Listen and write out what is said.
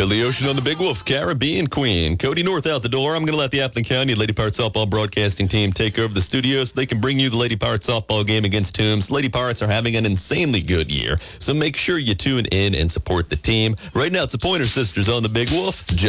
Billy Ocean on the Big Wolf, Caribbean Queen. Cody North out the door. I'm going to let the Appleton County Lady Pirates softball broadcasting team take over the studio so they can bring you the Lady Pirates softball game against Toombs. Lady Pirates are having an insanely good year, so make sure you tune in and support the team. Right now, it's the Pointer Sisters on the Big Wolf.